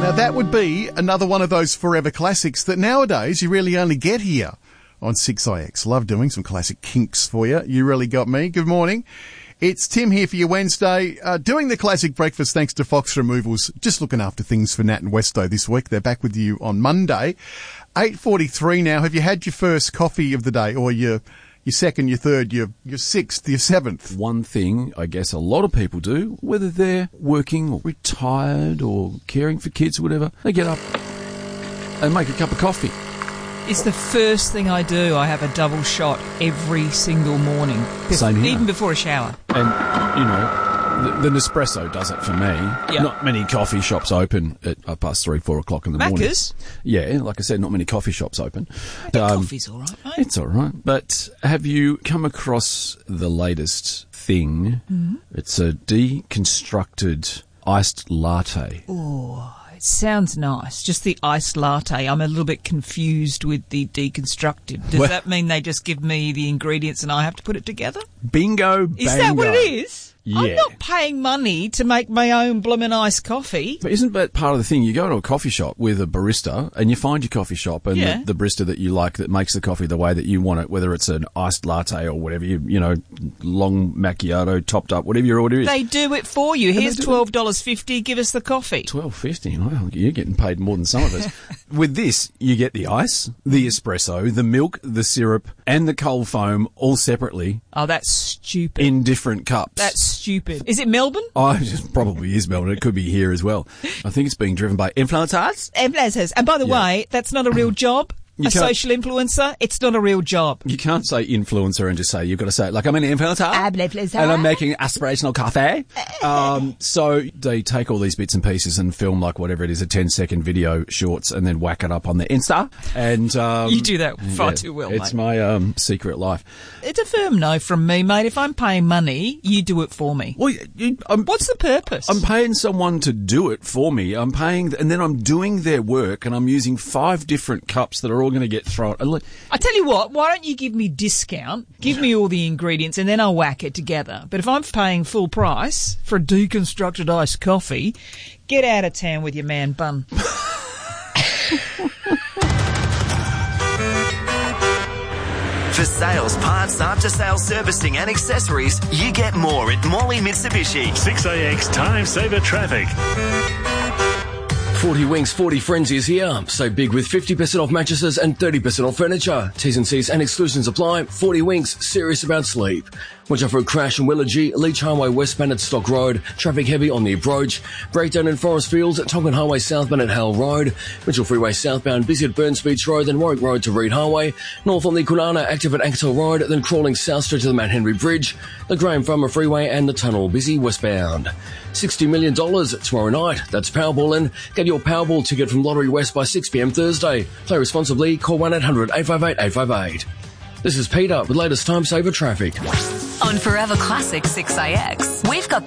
Now that would be another one of those forever classics that nowadays you really only get here on 6IX. Love doing some classic kinks for you. You really got me. Good morning. It's Tim here for your Wednesday, doing the classic breakfast thanks to Fox Removals, just looking after things for Nat and Westo this week. They're back with you on Monday. 8:43 now. Have you had your first coffee of the day, or your second, your third, your sixth, your seventh? One thing I guess a lot of people do, whether they're working or retired or caring for kids or whatever, they get up and make a cup of coffee. It's the first thing I do. I have a double shot every single morning. Same here. Even before a shower. And, you know, the Nespresso does it for me. Yep. Not many coffee shops open at 3, 4 o'clock in the morning. Macca's? Yeah, like I said, not many coffee shops open. Coffee's all right, mate. It's all right. But have you come across the latest thing? Mm-hmm. It's a deconstructed iced latte. Oh, it sounds nice. Just the iced latte. I'm a little bit confused with the deconstructed. Does that mean they just give me the ingredients and I have to put it together? Bingo, bango. Is that what it is? Yeah. I'm not paying money to make my own bloomin' iced coffee. But isn't that part of the thing? You go to a coffee shop with a barista and you find your coffee shop and the barista that you like that makes the coffee the way that you want it, whether it's an iced latte or whatever, you know, long macchiato, topped up, whatever your order is. They do it for you. Here's $12.50, give us the coffee. $12.50? Well, you're getting paid more than some of us. With this, you get the ice, the espresso, the milk, the syrup, and the cold foam all separately. Oh, that's stupid. In different cups. That's stupid. Is it Melbourne? Oh, it probably is Melbourne. It could be here as well. I think it's being driven by influencers. Influencers. And by the way, that's not a real job. A social influencer, it's not a real job. You can't say influencer and just say, you've got to say it like, I'm an influencer. And I'm making aspirational coffee. So they take all these bits and pieces and film like whatever it is, a 10-second video shorts, and then whack it up on the Insta. And you do that far too well, mate. It's my secret life. It's a firm no from me, mate. If I'm paying money, you do it for me. Well, what's the purpose? I'm paying someone to do it for me. I'm paying, and then I'm doing their work, and I'm using 5 different cups that are all going to get thrown. I tell you what, why don't you give me discount, give me all the ingredients, and then I'll whack it together. But if I'm paying full price for a deconstructed iced coffee, get out of town with your man bun. For sales, parts, after-sales servicing and accessories, you get more at Morley Mitsubishi. 6AX Time Saver Traffic. 40 Winks 40 Frenzy is here. So big with 50% off mattresses and 30% off furniture. T's and C's and exclusions apply. 40 Winks, serious about sleep. Watch out for a crash in Willagee, Leach Highway westbound at Stock Road. Traffic heavy on the approach. Breakdown in Forest Fields, Tongan Highway southbound at Hale Road. Mitchell Freeway southbound, busy at Burns Beach Road, then Warwick Road to Reed Highway. North on the Kunana, active at Anketell Road, then crawling south straight to the Mount Henry Bridge. The Graham Farmer Freeway and the Tunnel, busy westbound. $60 million tomorrow night. That's Powerball in. Get your Powerball ticket from Lottery West by 6 p.m. Thursday. Play responsibly. Call 1-800-858-858. This is Peter with latest time saver traffic. On Forever Classic 6IX, we've got